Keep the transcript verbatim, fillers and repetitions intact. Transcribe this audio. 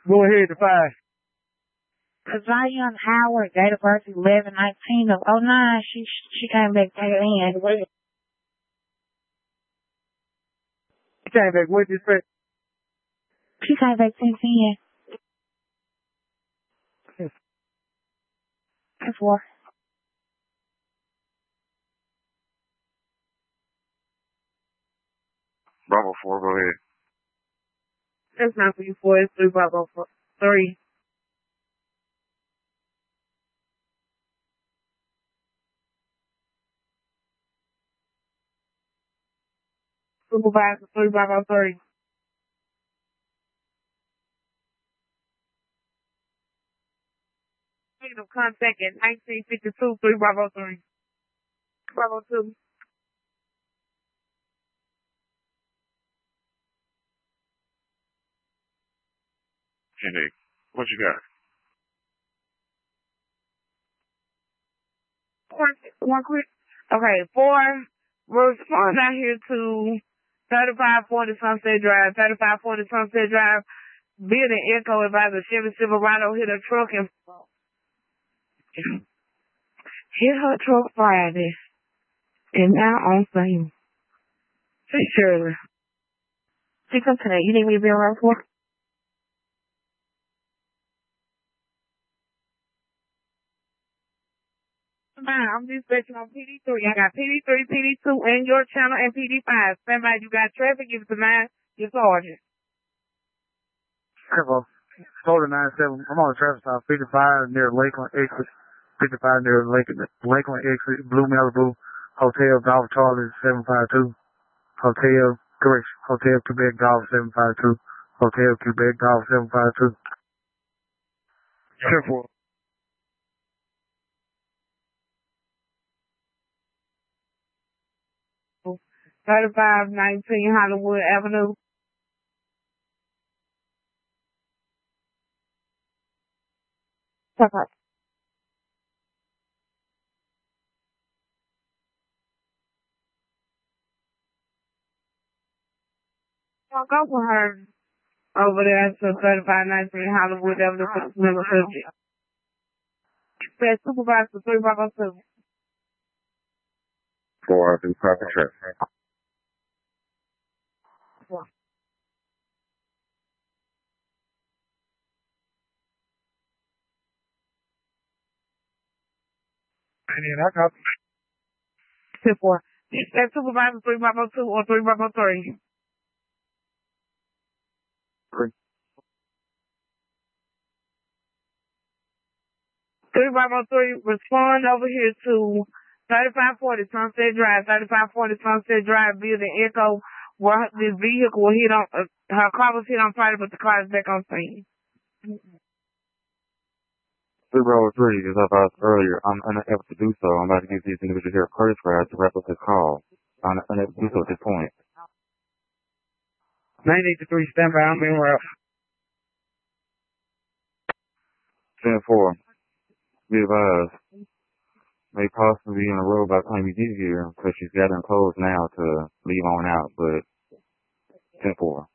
Go ahead to five. Zion Howard, date of birth eleven nineteen of oh nine. She she came back tail end. She came back with this first. She came back ten ten. That's four. Bravo four, go ahead. That's not for you four, it's three Bravo four. Three. Supervisor three Bravo three. Of contact at nineteen fifty-two, three Bravo three. Bravo two. Kenny, what you got? One, one quick. Okay, four. Respond out here to thirty-five forty Sunset Drive, thirty-five forty Sunset Drive. Building Echo advisor Chevy Silverado hit her truck and hit her truck Friday. And now on scene. Hey, Shirley. She come today. You need me to be around for? I'm dispatching on P D three. I got P D three, P D two, and your channel, and P D five. Stand by. You got traffic. Give it to nine. Your sergeant. Careful. Florida nine seven. I'm on the traffic stop. fifty-five near Lakeland exit. fifty-five near Lakeland, Lakeland exit. Blue Malibu. Hotel Golf Charlie seven five two. Hotel, correction. Hotel Quebec Golf seven five two. Hotel Quebec Golf seven five two. Careful. thirty-five nineteen Hollywood Avenue. Okay. I'll go for her over there to thirty-five nineteen Hollywood Avenue for the member subject. Said supervisor three Bravo two. Four, do proper traffic. And then I got Tip four. Said supervisor three Bravo two or three Bravo three. Three. Three Bravo three, respond over here to thirty-five forty Sunset Drive, thirty-five forty Sunset Drive, building Echo, where this vehicle was hit on, uh, her car was hit on Friday, but the car is back on scene. three Bravo three, as I asked earlier, I'm unable to do so. I'm about to give these individuals here a courtesy ride to wrap up this call. I'm unable to do so at this point. nine eighty-three, stand by. I'm in route. ten four, be advised, may possibly be on the road by the time you get here because she's gathering clothes now to leave on out, but ten four.